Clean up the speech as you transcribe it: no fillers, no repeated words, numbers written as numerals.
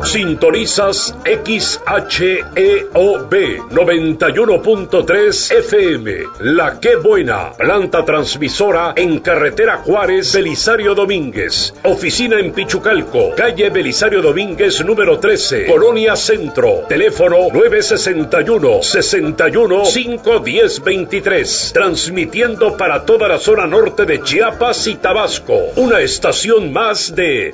Sintonizas XHEOB 91.3 FM. La Qué Buena, planta transmisora en carretera Juárez, Belisario Domínguez. Oficina en Pichucalco, calle Belisario Domínguez número 13, Colonia Centro. Teléfono 961-61-510-23. Transmitiendo para toda la zona norte de Chiapas y Tabasco. Una estación más de